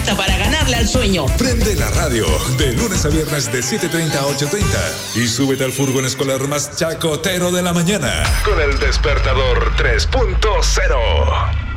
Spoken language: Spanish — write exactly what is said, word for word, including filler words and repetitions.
para ganarle al sueño. Prende la radio de lunes a viernes de siete treinta a ocho treinta y súbete al furgón escolar más chacotero de la mañana con el Despertador tres punto cero.